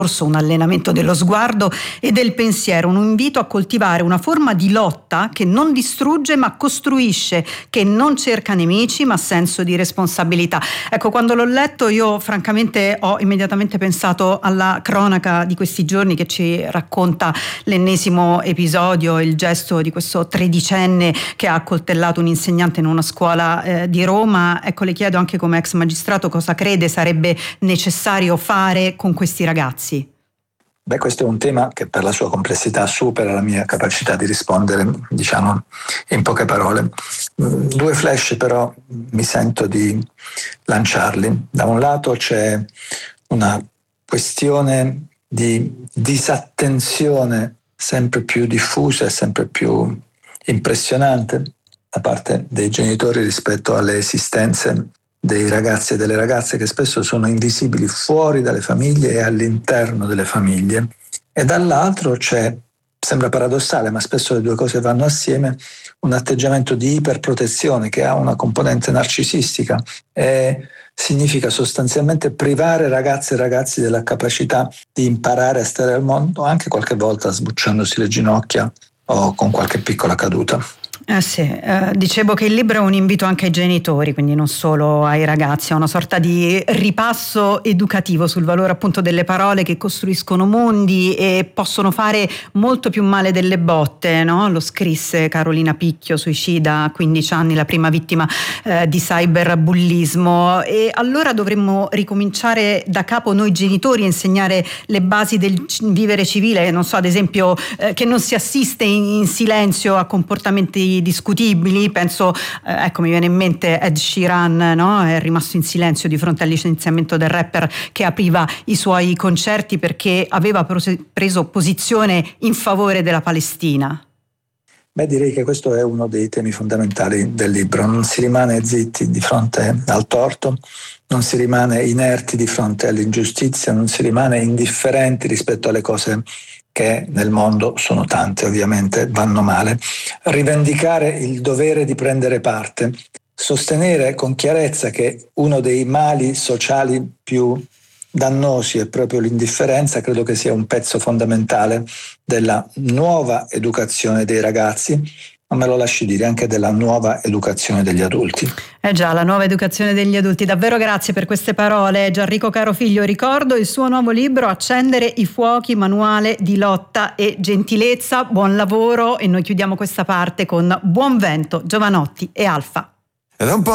un allenamento dello sguardo e del pensiero, un invito a coltivare una forma di lotta che non distrugge ma costruisce, che non cerca nemici ma senso di responsabilità. Ecco, quando l'ho letto io francamente ho immediatamente pensato alla cronaca di questi giorni che ci racconta l'ennesimo episodio, il gesto di questo tredicenne che ha accoltellato un insegnante in una scuola di Roma. Ecco, le chiedo anche come ex magistrato cosa crede sarebbe necessario fare con questi ragazzi. Beh, questo è un tema che per la sua complessità supera la mia capacità di rispondere, diciamo, in poche parole. Due flash però mi sento di lanciarli. Da un lato c'è una questione di disattenzione sempre più diffusa e sempre più impressionante da parte dei genitori rispetto alle esistenze dei ragazzi e delle ragazze che spesso sono invisibili fuori dalle famiglie e all'interno delle famiglie. E dall'altro c'è, sembra paradossale, ma spesso le due cose vanno assieme, un atteggiamento di iperprotezione che ha una componente narcisistica e significa sostanzialmente privare ragazze e ragazzi della capacità di imparare a stare al mondo, anche qualche volta sbucciandosi le ginocchia o con qualche piccola caduta. Dicevo che il libro è un invito anche ai genitori, quindi non solo ai ragazzi, è una sorta di ripasso educativo sul valore appunto delle parole che costruiscono mondi e possono fare molto più male delle botte, no? Lo scrisse Carolina Picchio, suicida a 15 anni, la prima vittima di cyberbullismo. E allora dovremmo ricominciare da capo noi genitori a insegnare le basi del vivere civile, non so, ad esempio che non si assiste in silenzio a comportamenti discutibili. Penso, ecco, mi viene in mente Ed Sheeran, no? È rimasto in silenzio di fronte al licenziamento del rapper che apriva i suoi concerti perché aveva preso posizione in favore della Palestina. Beh, direi che questo è uno dei temi fondamentali del libro. Non si rimane zitti di fronte al torto, non si rimane inerti di fronte all'ingiustizia, non si rimane indifferenti rispetto alle cose che nel mondo sono tante, ovviamente vanno male. Rivendicare il dovere di prendere parte, sostenere con chiarezza che uno dei mali sociali più dannosi è proprio l'indifferenza, credo che sia un pezzo fondamentale della nuova educazione dei ragazzi, ma me lo lasci dire anche della nuova educazione degli adulti. Già, la nuova educazione degli adulti. Davvero grazie per queste parole. Gianrico Carofiglio, ricordo il suo nuovo libro Accendere i fuochi, manuale di lotta e gentilezza. Buon lavoro e noi chiudiamo questa parte con Buon vento, Giovanotti e Alfa.